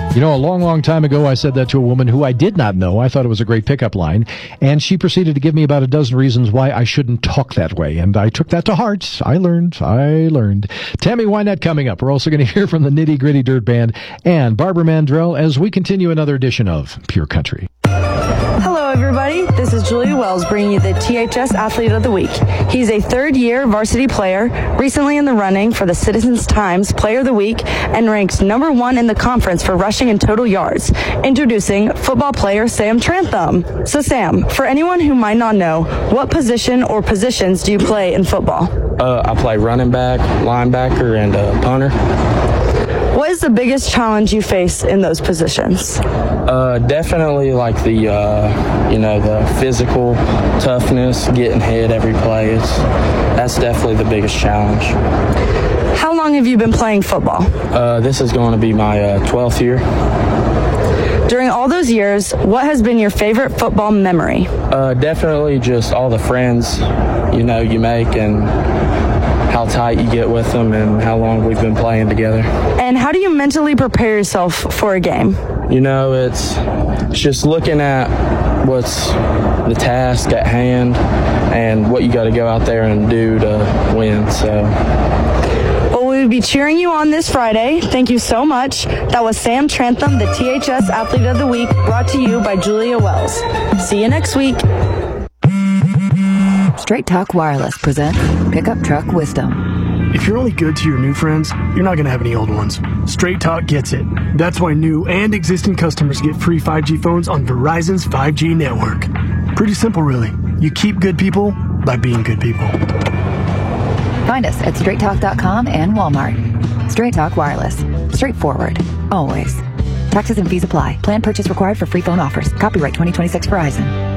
You know, a long, long time ago, I said that to a woman who I did not know. I thought it was a great pickup line. And she proceeded to give me about a dozen reasons why I shouldn't talk that way. And I took that to heart. I learned. Tammy Wynette coming up. We're also going to hear from the Nitty Gritty Dirt Band and Barbara Mandrell as we continue another edition of Pure Country. Hello, everybody. This is Julia Wells bringing you the THS Athlete of the Week. He's a third-year varsity player, recently in the running for the Citizens Times Player of the Week, and ranks number 1 in the conference for rushing and total yards. Introducing football player Sam Trantham. So, Sam, for anyone who might not know, what position or positions do you play in football? I play running back, linebacker, and punter. What is the biggest challenge you face in those positions? Definitely like the physical toughness, getting hit every play. That's definitely the biggest challenge. How long have you been playing football? This is going to be my 12th year. During all those years, what has been your favorite football memory? Definitely just all the friends, you make and how tight you get with them and how long we've been playing together. And how do you mentally prepare yourself for a game? It's just looking at what's the task at hand and what you got to go out there and do to win. Well, we will be cheering you on this Friday. Thank you so much. That was Sam Trantham, the THS Athlete of the Week, brought to you by Julia Wells. See you next week. Straight Talk Wireless presents Pickup Truck Wisdom. If you're only good to your new friends, you're not going to have any old ones. Straight Talk gets it. That's why new and existing customers get free 5G phones on Verizon's 5G network. Pretty simple, really. You keep good people by being good people. Find us at straighttalk.com and Walmart. Straight Talk Wireless. Straightforward. Always. Taxes and fees apply. Plan purchase required for free phone offers. Copyright 2026 Verizon.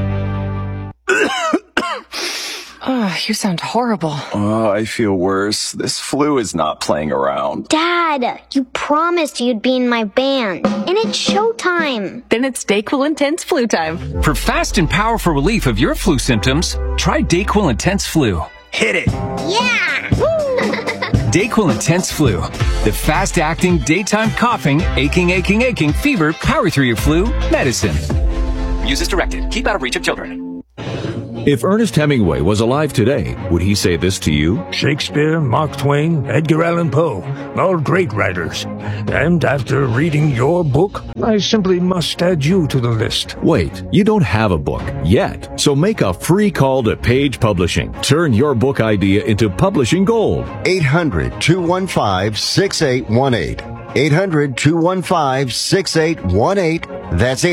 Oh, you sound horrible. Oh, I feel worse. This flu is not playing around. Dad, you promised you'd be in my band, and it's showtime. Then it's DayQuil Intense Flu time. For fast and powerful relief of your flu symptoms, try DayQuil Intense Flu. Hit it. Yeah! DayQuil Intense Flu. The fast-acting, daytime coughing, aching, fever, power through your flu medicine. Use as directed. Keep out of reach of children. If Ernest Hemingway was alive today, would he say this to you? Shakespeare, Mark Twain, Edgar Allan Poe, all great writers. And after reading your book, I simply must add you to the list. Wait, you don't have a book yet. So make a free call to Page Publishing. Turn your book idea into publishing gold. 800-215-6818. 800-215-6818. That's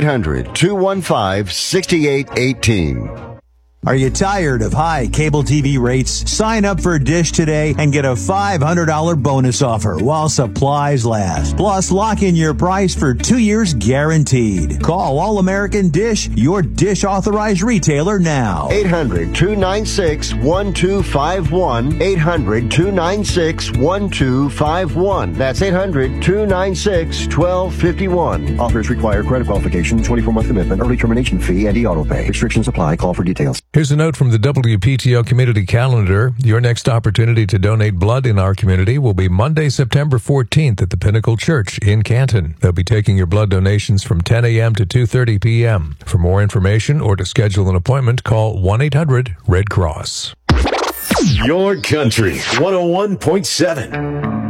800-215-6818. Are you tired of high cable TV rates? Sign up for Dish today and get a $500 bonus offer while supplies last. Plus, lock in your price for 2 years guaranteed. Call All American Dish, your Dish authorized retailer now. 800-296-1251. 800-296-1251. That's 800-296-1251. Offers require credit qualification, 24-month commitment, early termination fee, and e-auto pay. Restrictions apply. Call for details. Here's a note from the WPTO Community Calendar. Your next opportunity to donate blood in our community will be Monday, September 14th at the Pinnacle Church in Canton. They'll be taking your blood donations from 10 a.m. to 2:30 p.m. For more information or to schedule an appointment, call 1-800-RED-CROSS. Your Country 101.7.